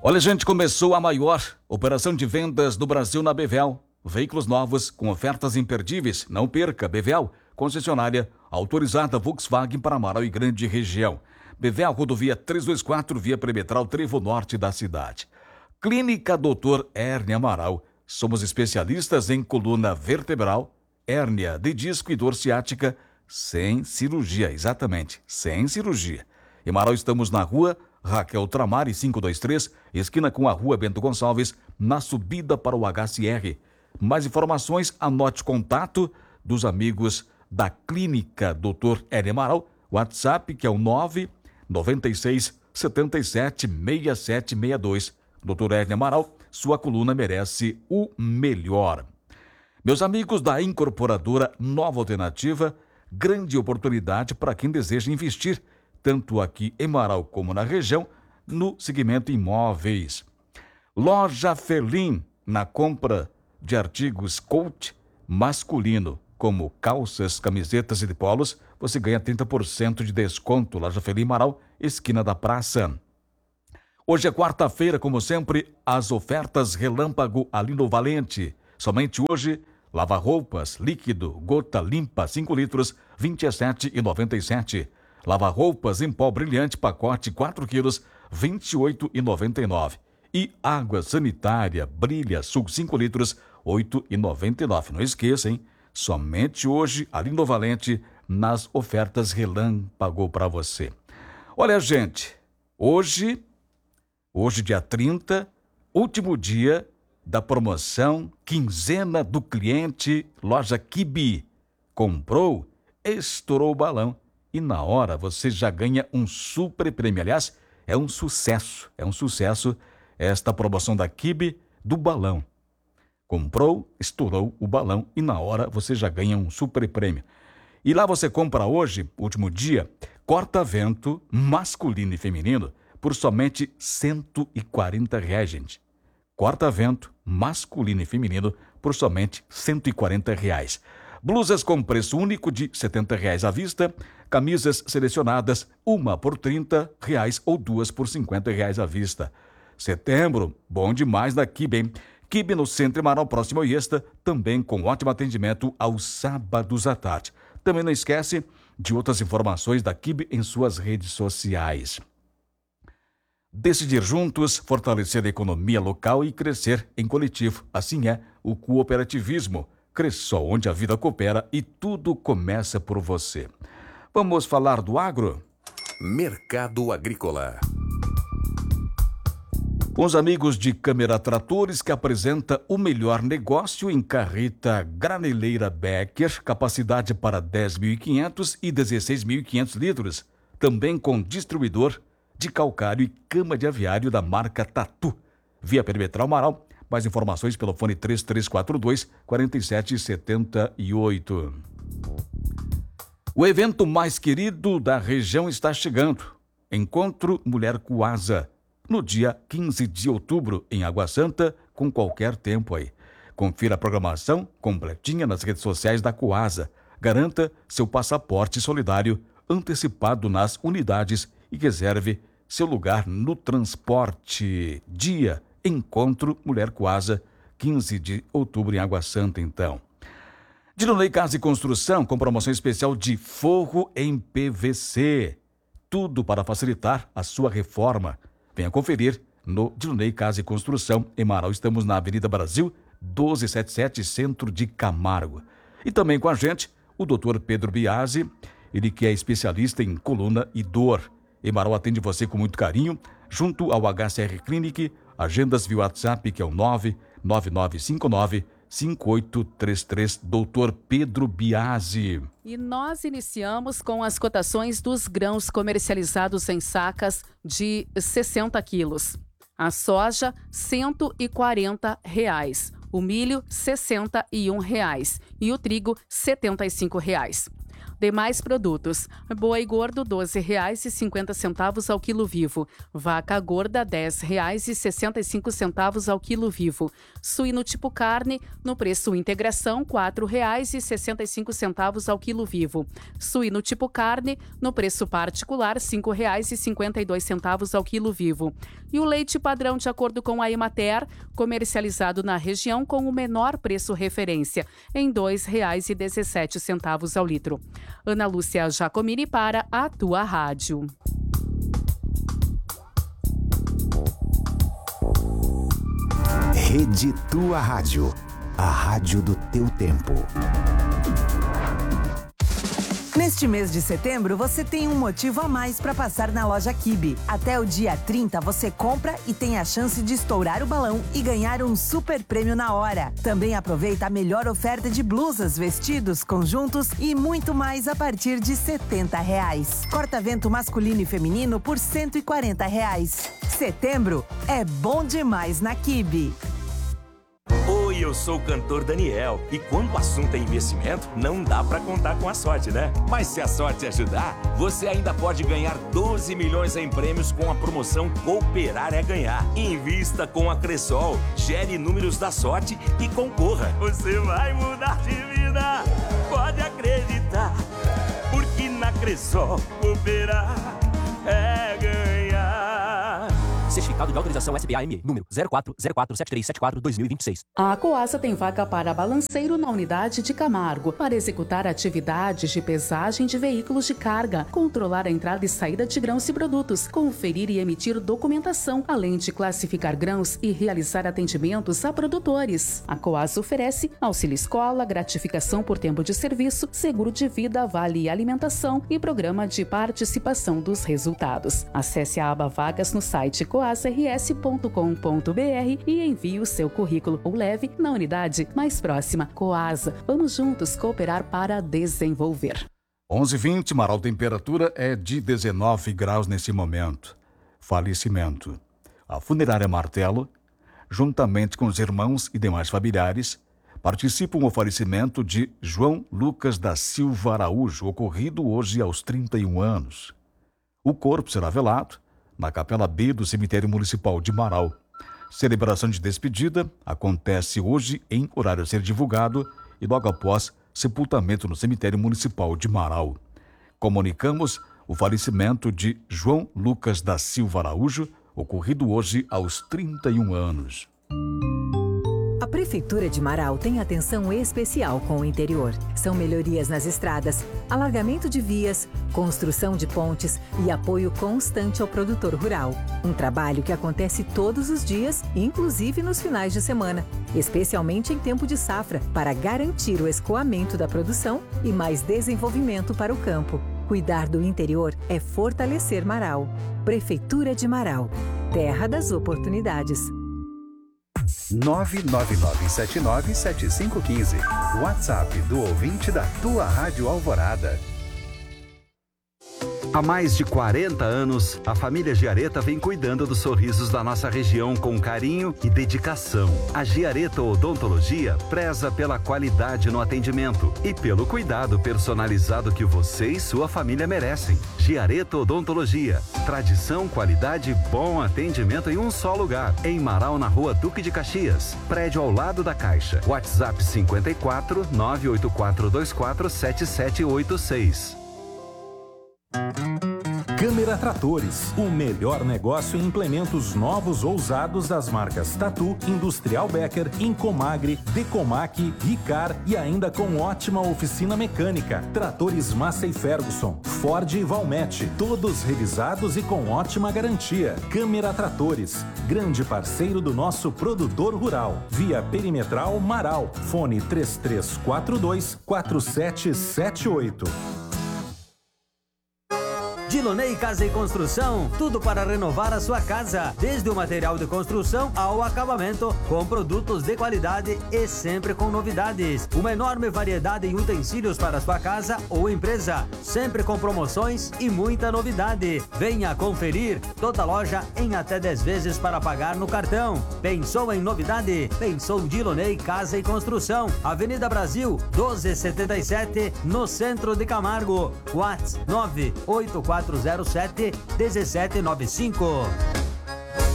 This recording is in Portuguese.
Olha, gente, começou a maior operação de vendas do Brasil na Bevel. Veículos novos com ofertas imperdíveis. Não perca, Bevel, concessionária autorizada Volkswagen para Amaral e grande região. Bevel, rodovia 324, via perimetral Trevo Norte da cidade. Clínica Dr. Hérnia Amaral. Somos especialistas em coluna vertebral, hérnia de disco e dor ciática, sem cirurgia, exatamente, sem cirurgia. Em Amaral estamos na rua Raquel Tramari, 523, esquina com a rua Bento Gonçalves, na subida para o HCR. Mais informações, anote contato dos amigos da Clínica Dr. Hérnia Amaral, WhatsApp, que é o 996 77 6762. Dr. Hérnia Amaral, sua coluna merece o melhor. Meus amigos da Incorporadora Nova Alternativa, grande oportunidade para quem deseja investir, tanto aqui em Amaral como na região, no segmento imóveis. Loja Felim, na compra de artigos coach masculino, como calças, camisetas e polos, você ganha 30% de desconto. Loja Felim Amaral, esquina da praça. Hoje é quarta-feira, como sempre, as ofertas relâmpago ali no Valente. Somente hoje, lava-roupas líquido, gota limpa, 5 litros, R$ 27,97. Lava-roupas em pó brilhante, pacote 4 quilos, R$ 28,99. E água sanitária Brilha Sul 5 litros, R$ 8,99. Não esqueça, hein? Somente hoje, ali no Valente, nas ofertas relâmpago para você. Olha, gente, hoje, dia 30, último dia da promoção Quinzena do Cliente, loja Kibe. Comprou, estourou o balão. E na hora você já ganha um super prêmio. Aliás, é um sucesso esta promoção da Kibe do balão. Comprou, estourou o balão e na hora você já ganha um super prêmio. E lá você compra hoje, último dia, corta-vento masculino e feminino por somente R$ 140, gente. Corta-vento masculino e feminino por somente R$ 140. Blusas com preço único de R$ 70 à vista, camisas selecionadas, uma por R$ 30 ou duas por R$ 50 à vista. Setembro, bom demais da Kibe, hein? Kibe no Centro Amaral, próximo ao Iesta, também com ótimo atendimento aos sábados à tarde. Também não esquece de outras informações da Kibe em suas redes sociais. Decidir juntos, fortalecer a economia local e crescer em coletivo. Assim é o cooperativismo. Cressol, onde a vida coopera e tudo começa por você. Vamos falar do agro? Mercado Agrícola. Com os amigos de Câmara Tratores, que apresenta o melhor negócio em carreta graneleira Becker, capacidade para 10.500 e 16.500 litros. Também com distribuidor de calcário e cama de aviário da marca Tatu. Via perimetral Amaral. Mais informações pelo fone 3342-4778. O evento mais querido da região está chegando. Encontro Mulher Coasa, no dia 15 de outubro, em Água Santa, com qualquer tempo aí. Confira a programação completinha nas redes sociais da Coasa. Garanta seu passaporte solidário antecipado nas unidades e reserve seu lugar no transporte. Dia Encontro Mulher Coasa, 15 de outubro em Água Santa, então. Dilonei Casa e Construção, com promoção especial de forro em PVC. Tudo para facilitar a sua reforma. Venha conferir no Dilonei Casa e Construção, em Amaral. Estamos na Avenida Brasil, 1277, centro de Camargo. E também com a gente, o Dr. Pedro Biasi, ele que é especialista em coluna e dor. Em Amaral atende você com muito carinho, junto ao HCR Clinic. Agendas via WhatsApp, que é o 99959-5833, Dr. Pedro Biasi. E nós iniciamos com as cotações dos grãos comercializados em sacas de 60 quilos. A soja, R$ 140. O milho, R$ 61. E o trigo, R$ 75. Demais produtos: boi gordo R$ 12,50 ao quilo vivo, vaca gorda R$ 10,65 ao quilo vivo, suíno tipo carne no preço integração R$ 4,65 ao quilo vivo, suíno tipo carne no preço particular R$ 5,52 ao quilo vivo, e o leite padrão de acordo com a Emater, comercializado na região com o menor preço referência, em R$ 2,17 ao litro. Ana Lúcia Giacomini para a Tua Rádio. Rede Tua Rádio, a rádio do teu tempo. Neste mês de setembro, você tem um motivo a mais para passar na loja Kibe. Até o dia 30, você compra e tem a chance de estourar o balão e ganhar um super prêmio na hora. Também aproveita a melhor oferta de blusas, vestidos, conjuntos e muito mais a partir de R$ 70. Corta-vento masculino e feminino por R$ 140. Setembro é bom demais na Kibe. Oi, eu sou o cantor Daniel e quando o assunto é investimento, não dá pra contar com a sorte, né? Mas se a sorte ajudar, você ainda pode ganhar 12 milhões em prêmios com a promoção Cooperar é Ganhar. Invista com a Cressol, gere números da sorte e concorra. Você vai mudar de vida, pode acreditar, porque na Cressol cooperar é ganhar. Certificado de autorização SBA-ME, número 04047374-2026. A Coasa tem vaga para balanceiro na unidade de Camargo, para executar atividades de pesagem de veículos de carga, controlar a entrada e saída de grãos e produtos, conferir e emitir documentação, além de classificar grãos e realizar atendimentos a produtores. A Coasa oferece auxílio escola, gratificação por tempo de serviço, seguro de vida, vale alimentação e programa de participação dos resultados. Acesse a aba Vagas no site coasrs.com.br e envie o seu currículo ou leve na unidade mais próxima. Coasa, vamos juntos cooperar para desenvolver. 11h20, Marau, temperatura é de 19 graus nesse momento. Falecimento. A funerária Martelo, juntamente com os irmãos e demais familiares, participam do falecimento de João Lucas da Silva Araújo, ocorrido hoje aos 31 anos. O corpo será velado na Capela B do Cemitério Municipal de Marau. Celebração de despedida acontece hoje em horário a ser divulgado e logo após sepultamento no Cemitério Municipal de Marau. Comunicamos o falecimento de João Lucas da Silva Araújo, ocorrido hoje aos 31 anos. A Prefeitura de Marau tem atenção especial com o interior. São melhorias nas estradas, alargamento de vias, construção de pontes e apoio constante ao produtor rural. Um trabalho que acontece todos os dias, inclusive nos finais de semana, especialmente em tempo de safra, para garantir o escoamento da produção e mais desenvolvimento para o campo. Cuidar do interior é fortalecer Marau. Prefeitura de Marau. Terra das oportunidades. 999797515. WhatsApp do ouvinte da Tua Rádio Alvorada. Há mais de 40 anos, a família Giareta vem cuidando dos sorrisos da nossa região com carinho e dedicação. A Giareta Odontologia preza pela qualidade no atendimento e pelo cuidado personalizado que você e sua família merecem. Giareta Odontologia. Tradição, qualidade e bom atendimento em um só lugar. Em Marau, na Rua Duque de Caxias. Prédio ao lado da Caixa. WhatsApp 54 98424 7786. Câmara Tratores, o melhor negócio em implementos novos ou usados das marcas Tatu, Industrial Becker, Incomagre, Decomac, Ricar e ainda com ótima oficina mecânica. Tratores Massey Ferguson, Ford e Valmet, todos revisados e com ótima garantia. Câmara Tratores, grande parceiro do nosso produtor rural. Via Perimetral Marau, fone 3342-4778. Dilonei Casa e Construção, tudo para renovar a sua casa, desde o material de construção ao acabamento, com produtos de qualidade e sempre com novidades. Uma enorme variedade em utensílios para sua casa ou empresa, sempre com promoções e muita novidade. Venha conferir toda a loja em até 10 vezes para pagar no cartão. Pensou em novidade? Pensou Dilonei Casa e Construção, Avenida Brasil 1277, no centro de Camargo. WhatsApp 98407 1795.